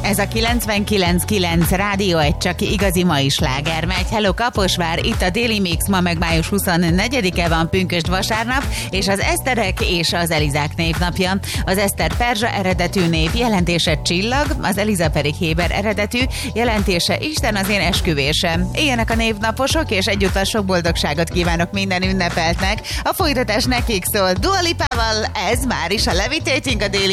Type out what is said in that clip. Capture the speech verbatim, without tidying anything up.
Ez a kilencvenkilenc kilenc Rádió egy csak igazi mai sláger megy. Hello Kaposvár, itt a Daily Mix, ma meg május huszonnegyedike van, pünkösd vasárnap, és az Eszterek és az Elizák névnapja. Az Eszter perzsa eredetű név, jelentése csillag, az Eliza pedig héber eredetű, jelentése Isten az én esküvésem. Éljenek a névnaposok, és egyúttal sok boldogságot kívánok minden ünnepeltnek. A folytatás nekik szól. Dua Lipával, ez már is a Levitating a Daily